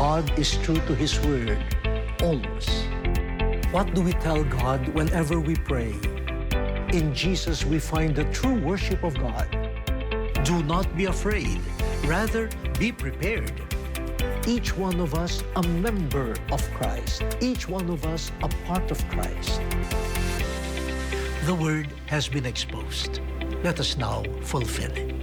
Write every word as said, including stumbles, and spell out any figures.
God is true to His word, always. What do we tell God whenever we pray? In Jesus, we find the true worship of God. Do not be afraid. Rather, be prepared. Each one of us a member of Christ. Each one of us a part of Christ. The word has been exposed. Let us now fulfill it.